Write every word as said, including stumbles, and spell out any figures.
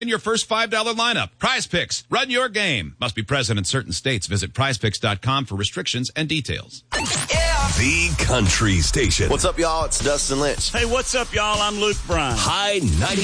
in your first five dollar lineup. Prize Picks. Run your game. Must be present in certain states. Visit prize picks dot com for restrictions and details. The Country Station. What's up, y'all? It's Dustin Lynch. Hey, what's up, y'all? I'm Luke Bryan. High ninety.